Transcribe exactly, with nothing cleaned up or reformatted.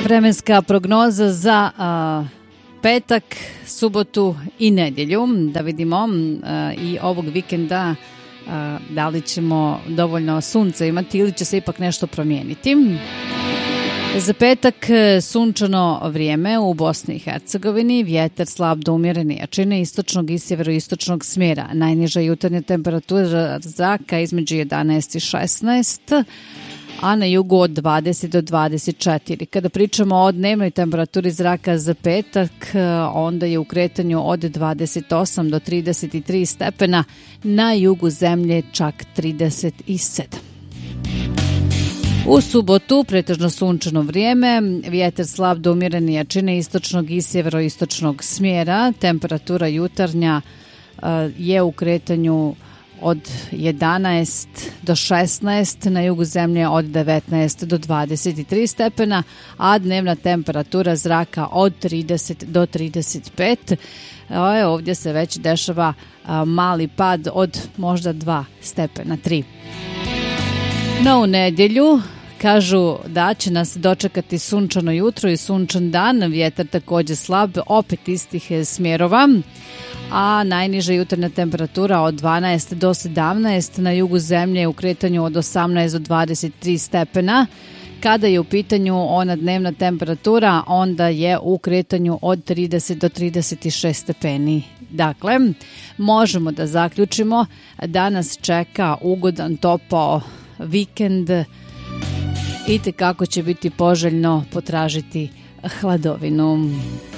Vremenska prognoza za a, petak, subotu i nedjelju. Da vidimo a, i ovog vikenda a, da li ćemo dovoljno sunca imati ili će se ipak nešto promijeniti. Za petak sunčano vrijeme u Bosni i Hercegovini, vjetar slab do umjerene jačine istočnog i sjeveroistočnog smjera. Najniža jutarnja temperatura zraka između jedanaest i šesnaest, a na jugu od dvadeset do dvadeset četiri. Kada pričamo o dnevnoj temperaturi zraka za petak, onda je u kretanju od dvadeset osam do trideset tri stepena, na jugu zemlje čak trideset sedam. U subotu pretežno sunčano vrijeme, vjetar slab do umjerene jačine istočnog i sjeveroistočnog smjera. Temperatura jutarnja uh, je u kretanju od jedanaest do šesnaest, na jugu zemlje od devetnaest do dvadeset tri stepena, a dnevna temperatura zraka od trideset do trideset pet. E, ovdje se već dešava a, mali pad od možda dva stepena, tri. No, u nedjelju kažu da će nas dočekati sunčano jutro i sunčan dan, vjetar također slab, opet istih smjerova, a najniža jutarnja temperatura od dvanaest do sedamnaest, na jugu zemlje u kretanju od osamnaest do dvadeset tri stepena. Kada je u pitanju ona dnevna temperatura, onda je u kretanju od trideset do trideset šest stepeni. Dakle, možemo da zaključimo da nas čeka ugodan topao vikend i tekako će biti poželjno potražiti hladovinu.